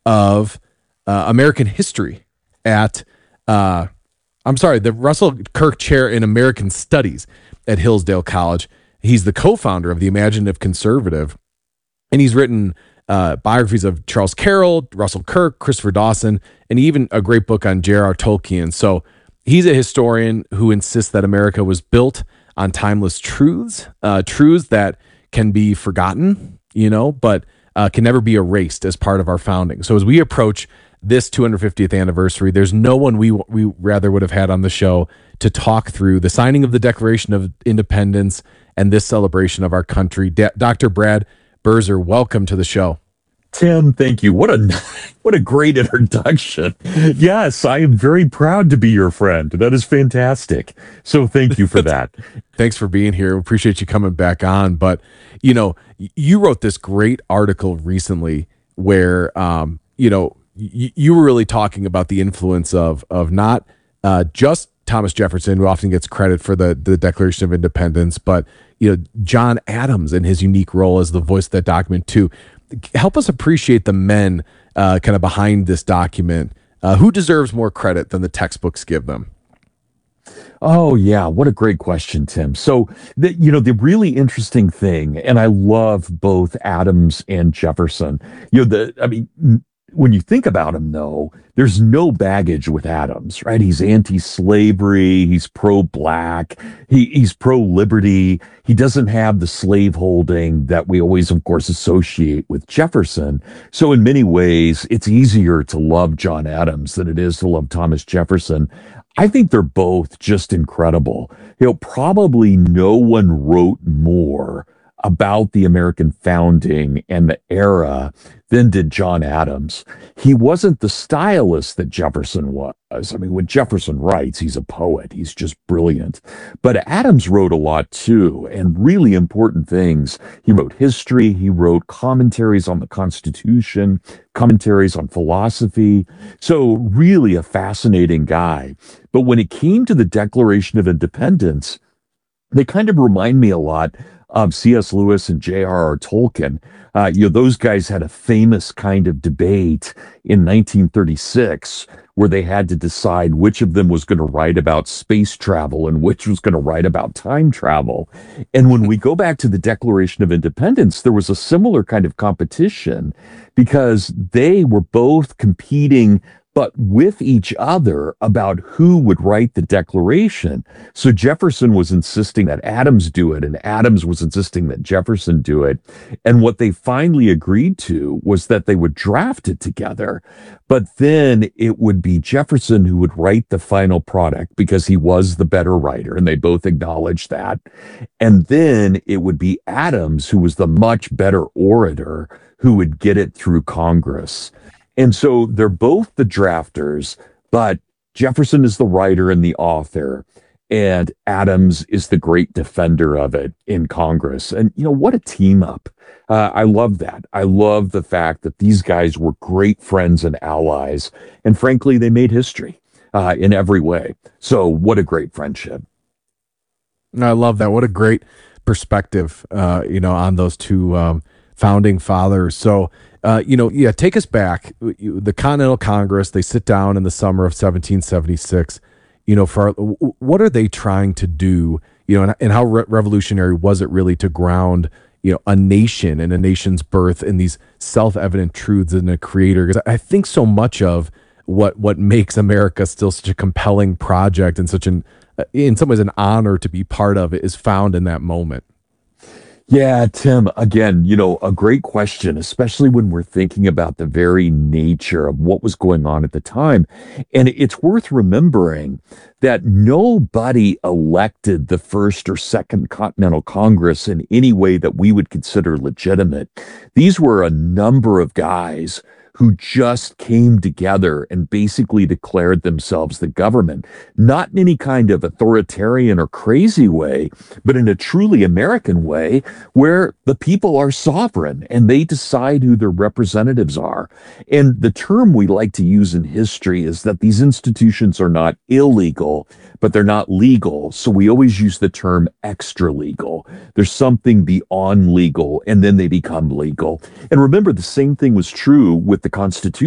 of American history at, the Russell Kirk Chair in American Studies at Hillsdale College. He's the co-founder of the Imaginative Conservative, and he's written biographies of Charles Carroll, Russell Kirk, Christopher Dawson, and even a great book on J.R.R. Tolkien. So he's a historian who insists that America was built on timeless truths, truths that can be forgotten, but can never be erased as part of our founding. So as we approach this 250th anniversary, there's no one we rather would have had on the show to talk through the signing of the Declaration of Independence and this celebration of our country. Dr. Brad Birzer, welcome to the show. Tim, thank you. What a great introduction. Yes, I am very proud to be your friend. That is fantastic. So thank you for that. Thanks for being here. Appreciate you coming back on. But, you wrote this great article recently where, you were really talking about the influence of not just Thomas Jefferson, who often gets credit for the Declaration of Independence, but John Adams and his unique role as the voice of that document too. Help us appreciate the men kind of behind this document. Who deserves more credit than the textbooks give them? Oh, yeah. What a great question, Tim. So, the really interesting thing, and I love both Adams and Jefferson, when you think about him, though, there's no baggage with Adams, right? He's anti-slavery. He's pro-black. He's pro-liberty. He doesn't have the slaveholding that we always, of course, associate with Jefferson. So in many ways, it's easier to love John Adams than it is to love Thomas Jefferson. I think they're both just incredible. Probably no one wrote more about the American founding and the era than did John Adams. He wasn't the stylist that Jefferson was. I mean, when Jefferson writes, he's a poet. He's just brilliant. But Adams wrote a lot too, and really important things. He wrote history. He wrote commentaries on the Constitution, commentaries on philosophy. So really a fascinating guy. But when it came to the Declaration of Independence, they kind of remind me a lot of C.S. Lewis and J.R.R. Tolkien. Those guys had a famous kind of debate in 1936 where they had to decide which of them was going to write about space travel and which was going to write about time travel. And when we go back to the Declaration of Independence, there was a similar kind of competition because they were both competing but with each other about who would write the Declaration. So Jefferson was insisting that Adams do it, and Adams was insisting that Jefferson do it. And what they finally agreed to was that they would draft it together, but then it would be Jefferson who would write the final product because he was the better writer, and they both acknowledged that. And then it would be Adams, who was the much better orator, who would get it through Congress. And so they're both the drafters, but Jefferson is the writer and the author, and Adams is the great defender of it in Congress. And, what a team up. I love that. I love the fact that these guys were great friends and allies. And frankly, they made history in every way. So what a great friendship. I love that. What a great perspective, on those two founding fathers. So, take us back. The Continental Congress, they sit down in the summer of 1776. What are they trying to do? And how revolutionary was it really to ground, a nation and a nation's birth in these self-evident truths in a creator? Because I think so much of what makes America still such a compelling project and in some ways, an honor to be part of it is found in that moment. Yeah, Tim, again, a great question, especially when we're thinking about the very nature of what was going on at the time. And it's worth remembering that nobody elected the First or Second Continental Congress in any way that we would consider legitimate. These were a number of guys who just came together and basically declared themselves the government, not in any kind of authoritarian or crazy way, but in a truly American way where the people are sovereign and they decide who their representatives are. And the term we like to use in history is that these institutions are not illegal, but they're not legal. So we always use the term extra legal. There's something beyond legal, and then they become legal. And remember, the same thing was true with the Constitution.